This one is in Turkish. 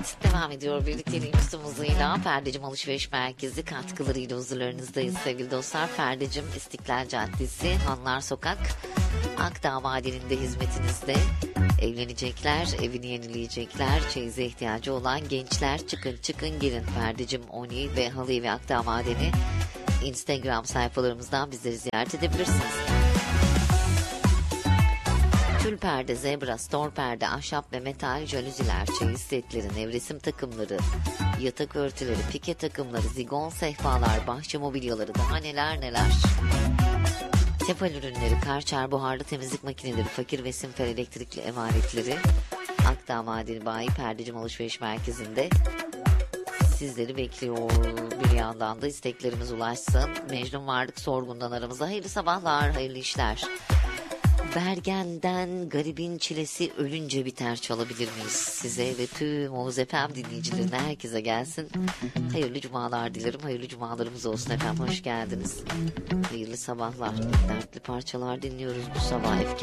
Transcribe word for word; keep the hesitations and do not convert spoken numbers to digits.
Evet, devam ediyor birlikteliğimiz hızıyla. Ferdicim Alışveriş Merkezi katkılarıyla huzurlarınızdayız sevgili dostlar. Ferdicim İstiklal Caddesi, Hanlar Sokak, Akdağ Vadisi'nde hizmetinizde. Evlenecekler, evini yenileyecekler, çeyize ihtiyacı olan gençler çıkın çıkın gelin. Ferdicim Oni ve Halı Evi Akdağ Vadeni Instagram sayfalarımızdan bizleri ziyaret edebilirsiniz. Tül perde, zebra, stor perde, ahşap ve metal jalüziler, çeyiz setleri, nevresim takımları, yatak örtüleri, pike takımları, zigon sehpalar, bahçe mobilyaları, daha neler neler. Tefal ürünleri, Karcher buharlı temizlik makineleri, fakir ve simfer elektrikli ev aletleri, Akdağ Madeni Bayi Perdicim Alışveriş Merkezi'nde sizleri bekliyor. Bir yandan da isteklerimiz ulaşsın. Mecnun Varlık Sorgun'dan aramıza hayırlı sabahlar, hayırlı işler. Bergen'den Garibin Çilesi Ölünce Biter çalabilir miyiz? Size ve tüm Oğuz F M dinleyicilerine, herkese gelsin. Hayırlı cumalar dilerim. Hayırlı cumalarımız olsun efendim. Hoş geldiniz. Hayırlı sabahlar. Dertli parçalar dinliyoruz bu sabah.